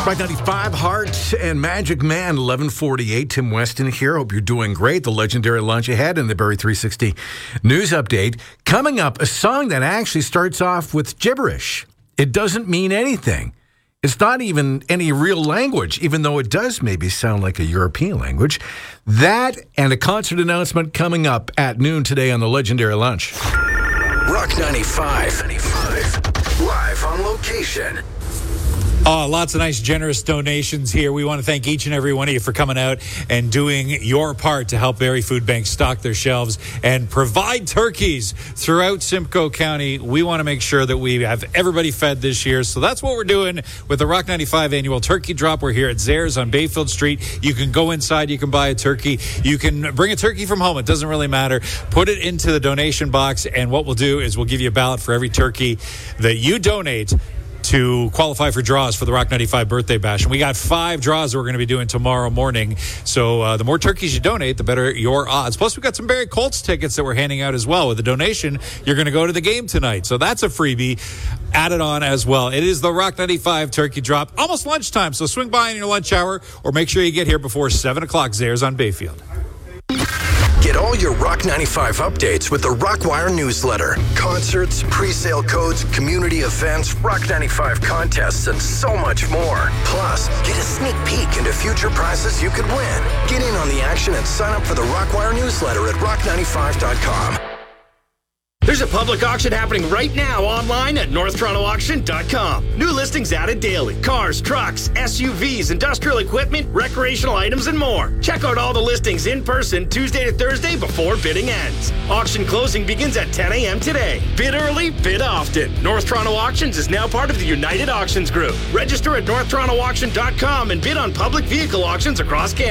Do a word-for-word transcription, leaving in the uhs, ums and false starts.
Rock ninety-five, Heart and Magic Man, eleven forty-eight. Tim Weston here. Hope you're doing great. The legendary lunch ahead and the Barrie three sixty news update. Coming up, a song that actually starts off with gibberish. It doesn't mean anything. It's not even any real language, even though it does maybe sound like a European language. That and a concert announcement coming up at noon today on the legendary lunch. Rock ninety-five, live on location. Oh, lots of nice, generous donations here. We want to thank each and every one of you for coming out and doing your part to help Barrie Food Bank stock their shelves and provide turkeys throughout Simcoe County. We want to make sure that we have everybody fed this year. So that's what we're doing with the Rock ninety-five annual turkey drop. We're here at Zares on Bayfield Street. You can go inside. You can buy a turkey. You can bring a turkey from home. It doesn't really matter. Put it into the donation box. And what we'll do is we'll give you a ballot for every turkey that you donate to qualify for draws for the Rock ninety-five birthday bash. And we got five draws that we're going to be doing tomorrow morning. So uh, the more turkeys you donate, the better your odds. Plus, we've got some Barrie Colts tickets that we're handing out as well. With a donation, you're going to go to the game tonight. So that's a freebie added on as well. It is the Rock ninety-five turkey drop, almost lunchtime. So swing by in your lunch hour or make sure you get here before seven o'clock. Zares on Bayfield. Get all your Rock ninety-five updates with the Rockwire newsletter. Concerts, pre-sale codes, community events, Rock ninety-five contests, and so much more. Plus, get a sneak peek into future prizes you could win. Get in on the action and sign up for the Rockwire newsletter at rock ninety-five dot com. There's a public auction happening right now online at north toronto auction dot com. New listings added daily. Cars, trucks, S U Vs, industrial equipment, recreational items, and more. Check out all the listings in person Tuesday to Thursday before bidding ends. Auction closing begins at ten a.m. today. Bid early, bid often. North Toronto Auctions is now part of the United Auctions Group. Register at north toronto auction dot com and bid on public vehicle auctions across Canada.